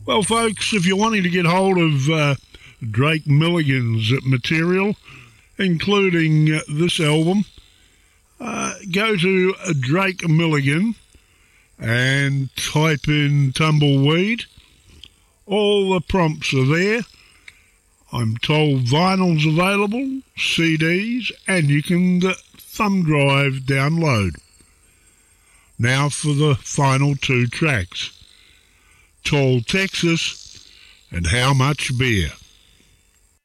Well, folks, if you're wanting to get hold of Drake Milligan's material, including this album, go to Drake Milligan and type in Tumbleweed. All the prompts are there. I'm told vinyl's available, CDs, and you can thumb drive download. Now for the final two tracks, Tall Texas and How Much Beer.